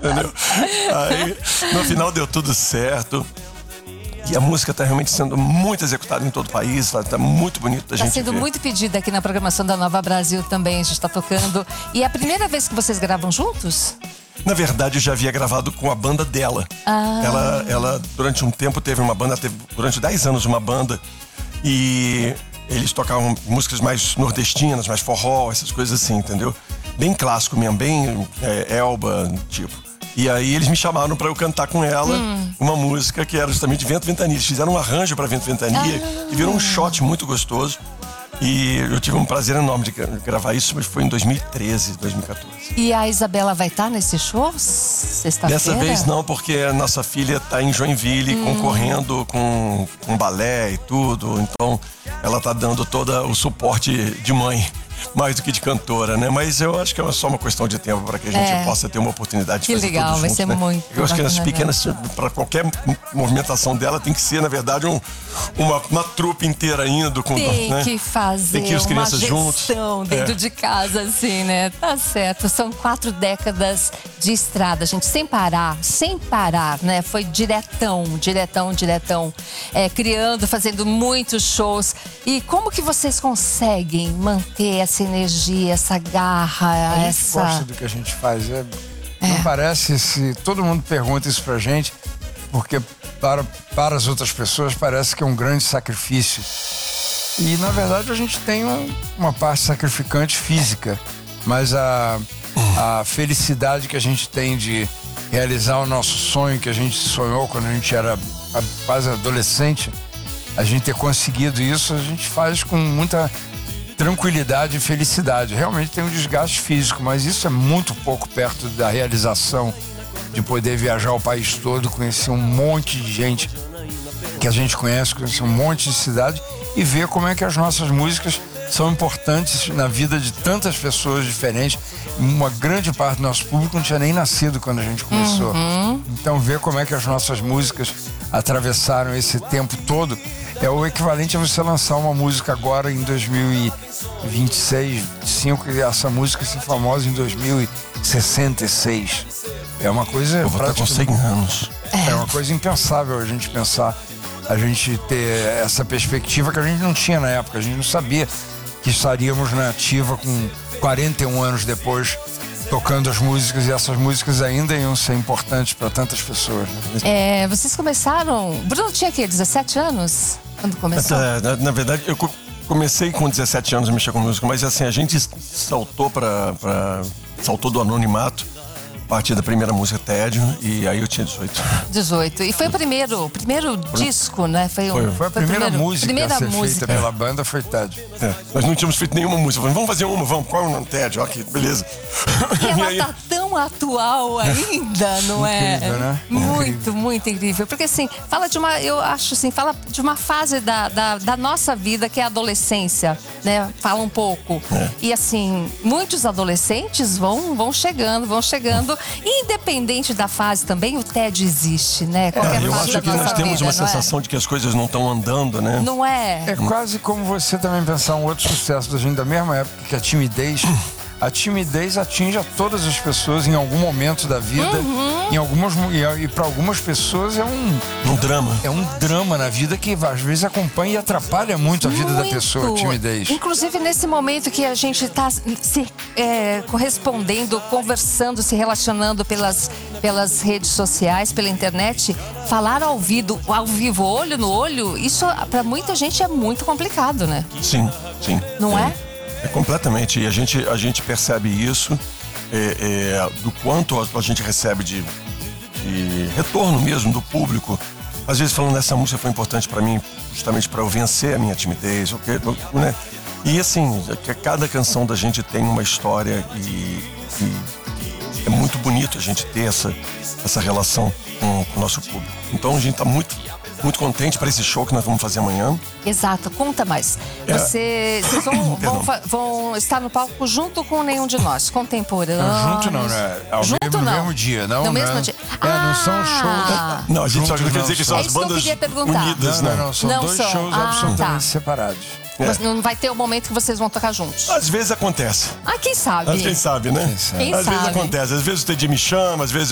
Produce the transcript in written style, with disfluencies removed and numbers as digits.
Entendeu? Aí, no final deu tudo certo. E a música está realmente sendo muito executada em todo o país. Está muito bonito da gente ver. Está sendo muito pedida aqui na programação da Nova Brasil também. A gente está tocando. E é a primeira vez que vocês gravam juntos? Na verdade, eu já havia gravado com a banda dela. Ela durante um tempo, teve uma banda, teve durante 10 anos uma banda. E eles tocavam músicas mais nordestinas, mais forró, essas coisas assim, entendeu? Bem clássico mesmo, bem Elba, tipo. E aí eles me chamaram para eu cantar com ela uma música que era justamente Vento Ventania. Eles fizeram um arranjo para Vento Ventania e virou um shot muito gostoso. E eu tive um prazer enorme de gravar isso, mas foi em 2013, 2014. E a Isabela vai estar nesse show sexta-feira? Dessa vez não, porque a nossa filha está em Joinville concorrendo com balé e tudo. Então ela está dando todo o suporte de mãe, mais do que de cantora, né? Mas eu acho que é só uma questão de tempo para que a gente possa ter uma oportunidade de fazer legal, tudo junto, vai ser né? muito. Eu acho que as pequenas, para qualquer movimentação dela, tem que ser, na verdade, uma trupe inteira indo com, tem né? que fazer tem que ir as crianças uma gestão juntos. dentro de casa, assim, né? Tá certo. São 4 décadas de estrada, gente, sem parar, né? Foi diretão. Criando, fazendo muitos shows. E como que vocês conseguem manter essa energia, essa garra, A gente gosta do que a gente faz. Não parece, se todo mundo pergunta isso pra gente, porque para as outras pessoas parece que é um grande sacrifício. E na verdade a gente tem uma parte sacrificante física, mas a felicidade que a gente tem de realizar o nosso sonho que a gente sonhou quando a gente era quase adolescente, a gente ter conseguido isso, a gente faz com muita tranquilidade e felicidade. Realmente tem um desgaste físico, mas isso é muito pouco perto da realização de poder viajar o país todo, conhecer um monte de gente que a gente conhece, conhecer um monte de cidade e ver como é que as nossas músicas são importantes na vida de tantas pessoas diferentes. Uma grande parte do nosso público não tinha nem nascido quando a gente começou. Então ver como é que as nossas músicas atravessaram esse tempo todo é o equivalente a você lançar uma música agora em 2026, 2025, e essa música ser famosa em 2066. É uma coisa... Eu vou estar com 100 anos. É uma coisa impensável a gente pensar, a gente ter essa perspectiva que a gente não tinha na época. A gente não sabia que estaríamos na ativa com 41 anos depois, tocando as músicas, e essas músicas ainda iam ser importantes para tantas pessoas, né? Vocês começaram... Bruno tinha o quê? 17 anos? Quando começou? Na verdade, eu comecei com 17 anos a mexer com música, mas assim, a gente saltou saltou do anonimato a partir da primeira música, Tédio, e aí eu tinha 18. E foi o primeiro disco, né? Foi a primeira música a ser feita pela banda, foi Tédio. Nós não tínhamos feito nenhuma música. Falamos, vamos fazer uma, vamos. Qual é o nome? Tédio, ok, beleza. E ela tá tão atual ainda, não é? Incrível, né? Muito incrível. Porque assim, fala de uma fase da nossa vida, que é a adolescência, né? Fala um pouco. E assim, muitos adolescentes vão chegando. Independente da fase também, o tédio existe, né? Eu acho que nós temos uma sensação de que as coisas não estão andando, né? Não é? É quase como você também pensar um outro sucesso da gente da mesma época, que é a timidez. A timidez atinge a todas as pessoas em algum momento da vida. E para algumas pessoas é um drama. É um drama na vida que às vezes acompanha e atrapalha muito a vida da pessoa, a timidez. Inclusive nesse momento que a gente está se correspondendo, conversando, se relacionando pelas redes sociais, pela internet, falar ao vivo, olho no olho, isso para muita gente é muito complicado, né? Sim. Não é? Completamente. E a gente percebe isso do quanto a gente recebe de retorno mesmo do público. Às vezes falando, essa música foi importante para mim, justamente para eu vencer a minha timidez, né? E assim, cada canção da gente tem uma história e é muito bonito a gente ter essa relação com o nosso público. Então a gente está muito contente para esse show que nós vamos fazer amanhã. Exato, conta mais. Vocês vão estar no palco junto com nenhum de nós, contemporâneos. Junto não, né? No mesmo dia, não? No mesmo dia. Não são shows. Não, a gente só quer dizer que são as bandas unidas, né? Não, são dois shows absolutamente separados. Mas não vai ter o momento que vocês vão tocar juntos? Às vezes acontece. Quem sabe? Quem sabe, né? Quem às sabe? Vezes acontece. Às vezes o Teddy me chama, às vezes